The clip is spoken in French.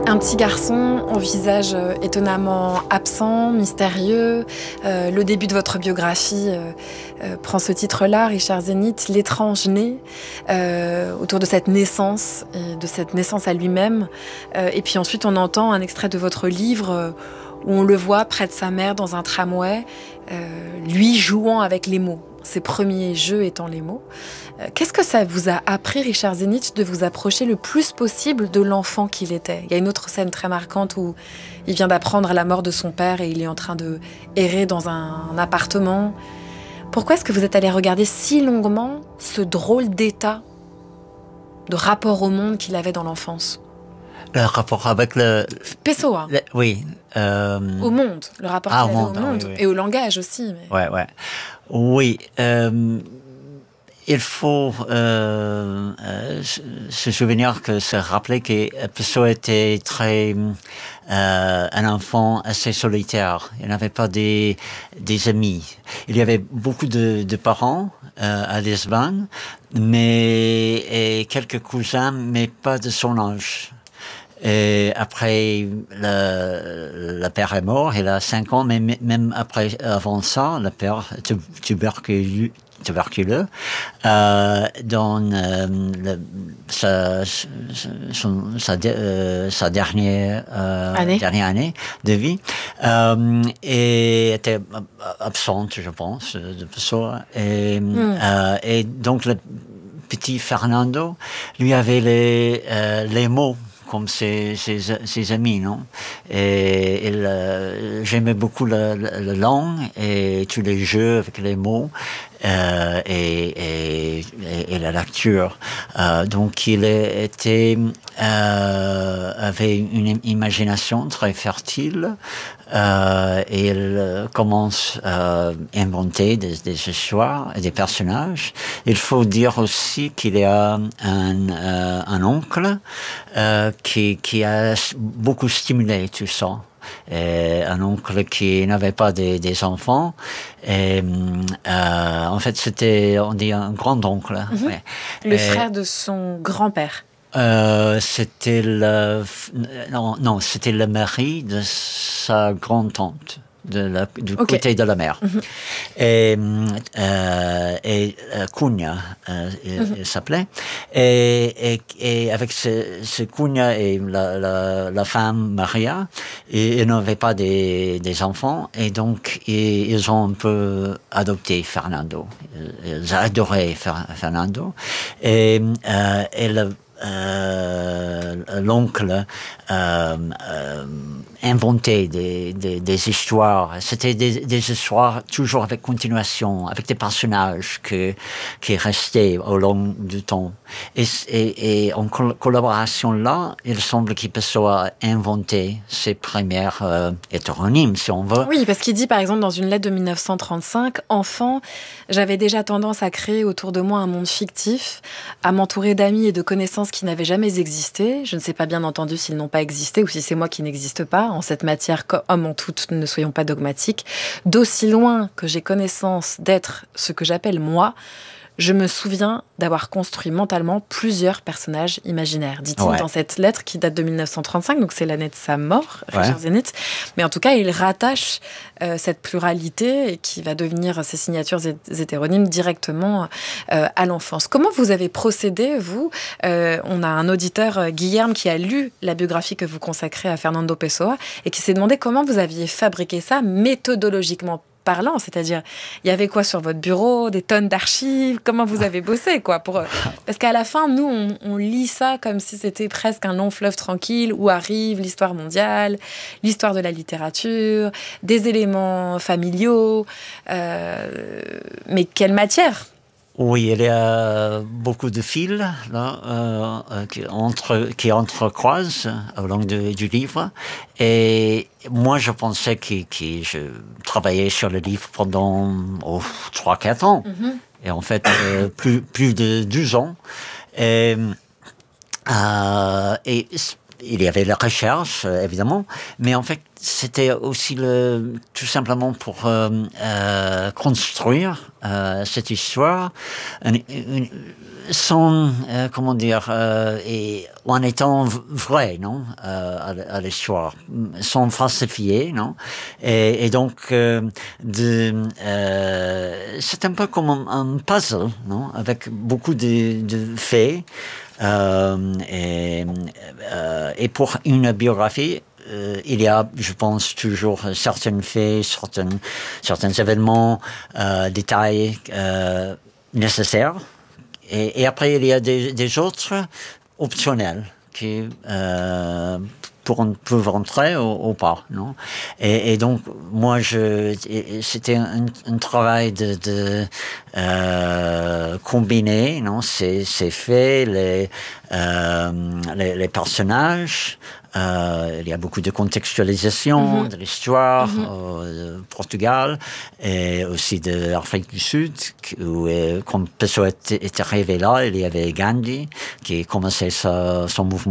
Un petit garçon au visage étonnamment absent, mystérieux. Le début de votre biographie prend ce titre-là, Richard Zenit, L'étrange né, autour de cette naissance et de cette naissance à lui-même. Et puis ensuite, on entend un extrait de votre livre où on le voit près de sa mère dans un tramway, lui jouant avec les mots, ses premiers jeux étant les mots. Qu'est-ce que ça vous a appris, Richard Zenit, de vous approcher le plus possible de l'enfant qu'il était? Il y a une autre scène très marquante où il vient d'apprendre la mort de son père et il est en train de errer dans un appartement. Pourquoi est-ce que vous êtes allé regarder si longuement ce drôle d'état de rapport au monde qu'il avait dans l'enfance? Le rapport avec Pessoa. Oui. Au monde. Le rapport qu'il avait au monde. Oui. Et au langage aussi. Mais... Ouais. Oui. Il faut se souvenir se rappeler que Pessoa était un enfant assez solitaire. Il n'avait pas des amis. Il y avait beaucoup de parents à Lisbonne, et quelques cousins, mais pas de son âge. Et après, le père est mort, il a 5 ans, mais même avant ça, le père tuberculeux, dans sa dernière année de vie, et était absente, je pense, de Pessoa. Et donc, le petit Fernando, lui avait les mots comme ses amis, non? Et j'aimais beaucoup la langue et tous les jeux avec les mots et la lecture. Donc il avait une imagination très fertile. Et il commence à inventer des histoires et des personnages. Il faut dire aussi qu'il y a un oncle qui a beaucoup stimulé tout ça. Et un oncle qui n'avait pas des enfants. Et, en fait, c'était, on dit, un grand-oncle. Mm-hmm. Ouais. Le frère de son grand-père. C'était c'était le mari de sa grande-tante, du côté de la mère. Mm-hmm. Et Cunha, il s'appelait. Et avec ce Cunha et la femme Maria, ils n'avaient pas des enfants, et donc ils ont un peu adopté Fernando. Ils adoraient Fernando. Et l'oncle inventait des histoires. C'était des histoires toujours avec continuation, avec des personnages qui restaient au long du temps. Et en collaboration là, il semble qu'il Pessoa inventé ses premières hétéronymes, si on veut. Oui, parce qu'il dit par exemple dans une lettre de 1935, « Enfant, j'avais déjà tendance à créer autour de moi un monde fictif, à m'entourer d'amis et de connaissances qui n'avaient jamais existé. Je ne sais pas bien entendu s'ils n'ont pas existé ou si c'est moi qui n'existe pas. En cette matière, comme en toute, ne soyons pas dogmatiques. D'aussi loin que j'ai connaissance d'être ce que j'appelle moi, je me souviens d'avoir construit mentalement plusieurs personnages imaginaires, dit-il dans cette lettre qui date de 1935, donc c'est l'année de sa mort, Richard Zenit. Mais en tout cas, il rattache cette pluralité et qui va devenir ses signatures hétéronymes directement à l'enfance. Comment vous avez procédé, vous? On a un auditeur, Guilherme, qui a lu la biographie que vous consacrez à Fernando Pessoa et qui s'est demandé comment vous aviez fabriqué ça méthodologiquement parlant, c'est-à-dire, il y avait quoi sur votre bureau, des tonnes d'archives, comment vous avez bossé, quoi, parce qu'à la fin, nous, on lit ça comme si c'était presque un long fleuve tranquille où arrive l'histoire mondiale, l'histoire de la littérature, des éléments familiaux, mais quelle matière? Oui, il y a beaucoup de fils là, qui entrecroisent au long du livre. Et moi, je pensais que je travaillais sur le livre pendant 3-4 ans. Mm-hmm. Et en fait, plus de 12 ans. Et il y avait la recherche, évidemment, mais en fait, c'était aussi tout simplement pour construire cette histoire sans, comment dire, et en étant vrai, non, à l'histoire, sans falsifier, non, et donc c'est un peu comme un puzzle, non, avec beaucoup de faits. Et pour une biographie, il y a, je pense, toujours certains faits, certains événements, détails nécessaires. Et après, il y a des autres optionnels qui peuvent rentrer ou pas, non? Et donc, moi, c'était un travail de combiner, non? Ces faits, les personnages. Il y a beaucoup de contextualisation de l'histoire de Portugal et aussi de l'Afrique du Sud, où quand Pessoa est arrivé là, il y avait Gandhi qui commençait son mouvement